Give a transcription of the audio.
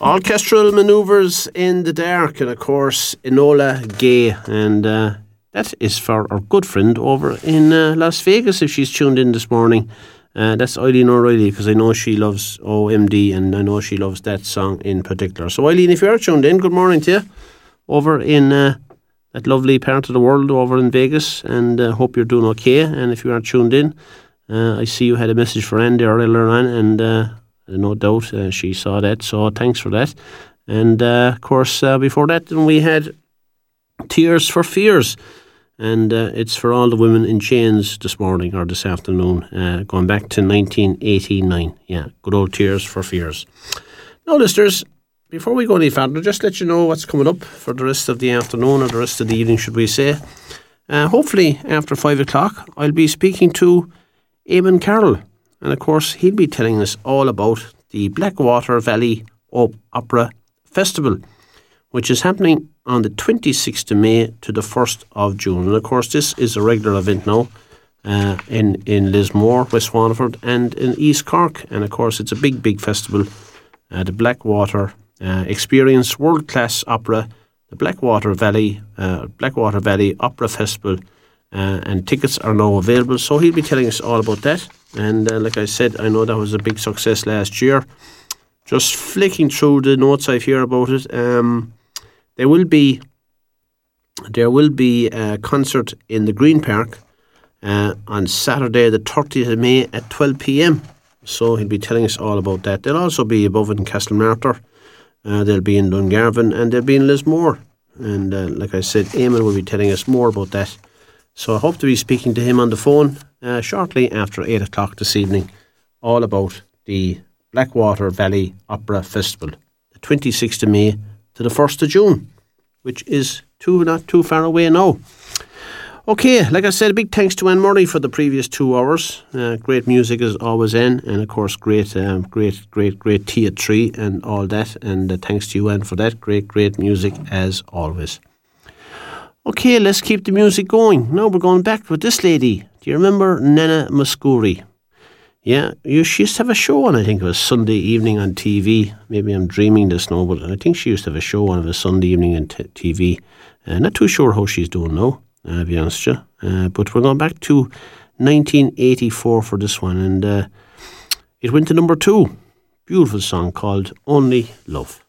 Orchestral Manoeuvres in the Dark, and of course Enola Gay, and that is for our good friend over in Las Vegas, if she's tuned in this morning. That's Eileen O'Reilly, because I know she loves OMD, and I know she loves that song in particular. So Eileen, if you are tuned in, good morning to you over in that lovely part of the world over in Vegas, and hope you're doing okay. And if you are tuned in, I see you had a message for Andy earlier on, and no doubt she saw that, so thanks for that. And of course before that we had Tears for Fears, and it's for all the women in chains this morning or this afternoon, going back to 1989. Yeah, good old Tears for Fears. Now listeners, before we go any further, just let you know what's coming up for the rest of the afternoon, or the rest of the evening should we say. Hopefully after 5 o'clock I'll be speaking to Eamon Carroll, and of course he'll be telling us all about the Blackwater Valley Opera Festival, which is happening on the 26th of May to the 1st of June. And of course this is a regular event now in Lismore, West Waterford, and in East Cork. And of course it's a big festival. The Blackwater Experience World-Class Opera, the Blackwater Valley Opera Festival, and tickets are now available. So he'll be telling us all about that. And like I said, I know that was a big success last year. Just flicking through the notes I hear about it, there will be a concert in the Green Park on Saturday the 30th of May at 12 p.m. So he'll be telling us all about that. They'll also be above in Castlemartyr, they'll be in Dungarvan, and they'll be in Lismore. And like I said, Eamon will be telling us more about that. So I hope to be speaking to him on the phone shortly after 8 o'clock this evening, all about the Blackwater Valley Opera Festival, the 26th of May to the 1st of June, which is not too far away now. Okay, like I said, a big thanks to Anne Murray for the previous 2 hours. Great music as always, Anne, and of course great tea at 3 and all that. And thanks to you, Anne, for that. Great music as always. Okay, let's keep the music going. Now we're going back with this lady. Do you remember Nana Muscuri? Yeah, she used to have a show on, I think it was Sunday evening on TV. Maybe I'm dreaming this now, but I think she used to have a show on a Sunday evening on TV. Not too sure how she's doing now, to be honest with you. But we're going back to 1984 for this one, and it went to number 2. Beautiful song called Only Love.